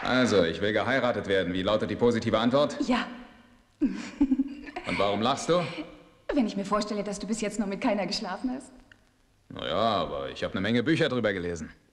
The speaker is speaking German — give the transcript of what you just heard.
Also, ich will geheiratet werden. Wie lautet die positive Antwort? Ja. Und warum lachst du? Wenn ich mir vorstelle, dass du bis jetzt noch mit keiner geschlafen hast. Naja, aber ich habe eine Menge Bücher drüber gelesen.